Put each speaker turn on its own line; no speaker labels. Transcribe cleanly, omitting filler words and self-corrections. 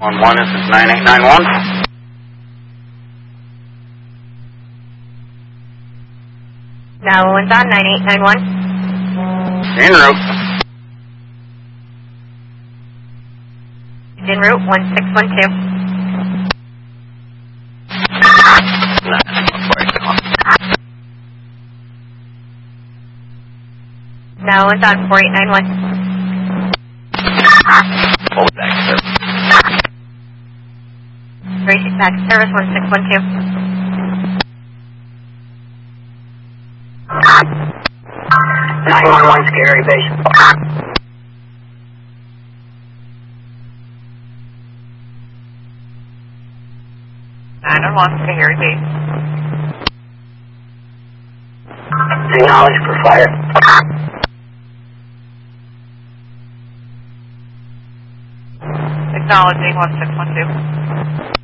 1-1, this is 9891.
Now one's on 9891.
En route.
En route 1612. Now one's on 4891.
Hold back, sir.
36 back service 1612.
911 scary base.
Scary base.
Acknowledge for fire.
Acknowledging 1612.